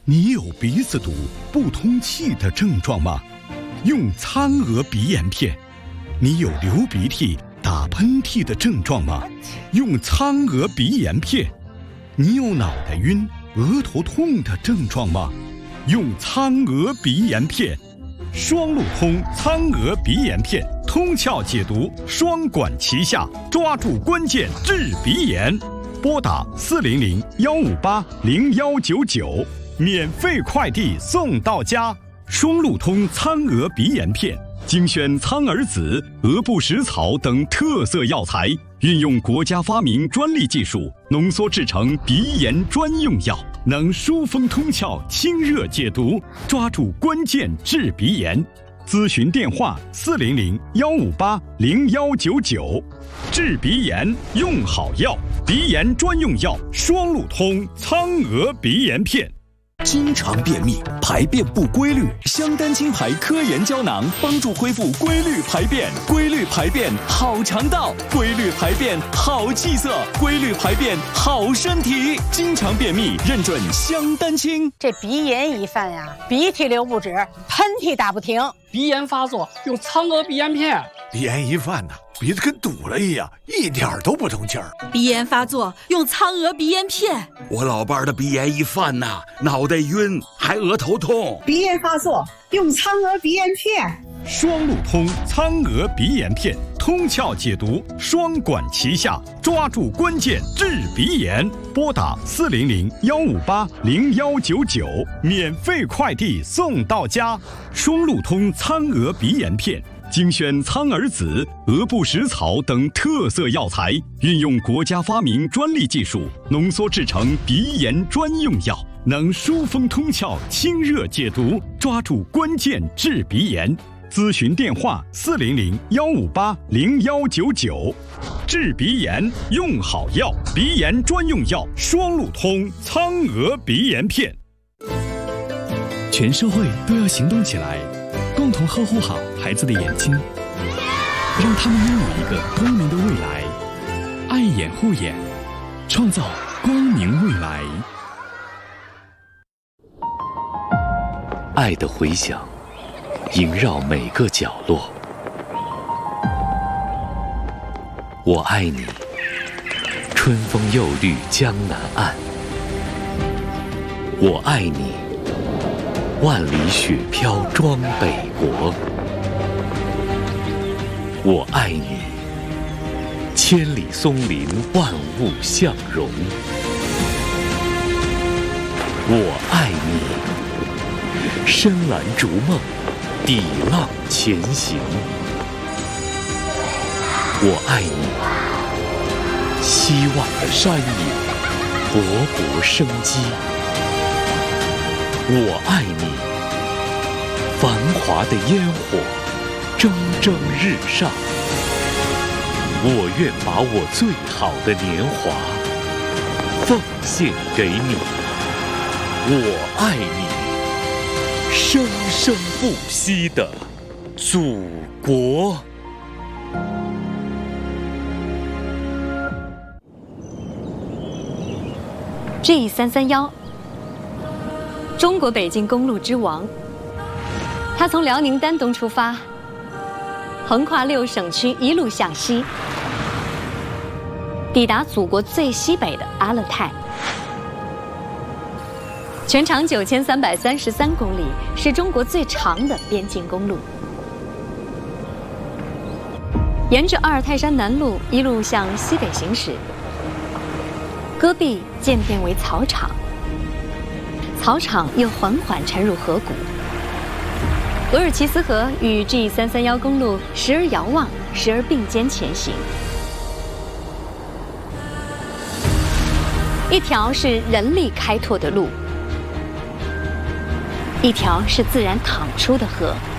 你有鼻子堵、不通气的症状吗？用苍娥鼻炎片。你有流鼻涕、打喷嚏的症状吗？用苍娥鼻炎片。你有脑袋晕、额头痛的症状吗？用苍娥鼻炎片。双路通苍娥鼻炎片，通窍解毒，双管齐下，抓住关键治鼻炎。拨打400-158-0199，免费快递送到家。双路通苍娥鼻炎片，精选苍耳子、鹅不食草等特色药材，运用国家发明专利技术，浓缩制成鼻炎专用药，能疏风通窍、清热解毒，抓住关键治鼻炎。咨询电话400-158-0199。治鼻炎用好药，鼻炎专用药双路通苍娥鼻炎片。 经常便秘、排便不规律，香丹清排科研胶囊帮助恢复规律排便。规律排便好肠道，规律排便好气色，规律排便好身体。经常便秘认准香丹清。 这鼻炎一犯呀，鼻涕流不止，喷嚏打不停。 鼻炎发作用苍娥鼻炎片。 鼻炎一犯鼻子跟堵了一样，一点都不通气儿。 鼻炎发作用苍娥鼻炎片。 我老伴儿的鼻炎一犯脑袋晕，还额头痛。 鼻炎发作用苍娥鼻炎片。 双路通苍娥鼻炎片，通窍解毒，双管齐下，抓住关键治鼻炎。拨打400-158-0199，免费快递送到家。双路通苍娥鼻炎片，精选苍耳子、鹅不食草等特色药材，运用国家发明专利技术，浓缩制成鼻炎专用药，能疏风通窍、清热解毒，抓住关键治鼻炎。咨询电话400-158-0199。治鼻炎用好药，鼻炎专用药双路通苍娥鼻炎片。 全社会都要行动起来，共同呵护好孩子的眼睛，让他们拥有一个光明的未来。爱眼护眼，创造光明未来。 爱的回响萦绕每个角落。我爱你，春风又绿江南岸。我爱你，万里雪飘庄北国。我爱你，千里松林万物相融。我爱你，深蓝逐梦抵浪前行。我爱你，希望的山野勃勃生机。我爱你，繁华的烟火蒸蒸日上。我愿把我最好的年华奉献给你。我爱你，生生不息的祖国。 G331，中国北京公路之王。它从辽宁丹东出发，横跨6省区，一路向西，抵达祖国最西北的阿勒泰。全长9333公里，是中国最长的边境公路。沿着阿尔泰山南麓一路向西北行驶，戈壁渐变为草场，草场又缓缓沉入河谷。额尔齐斯河与 G331公路时而遥望，时而并肩前行。一条是人力开拓的路，一条是自然淌出的河。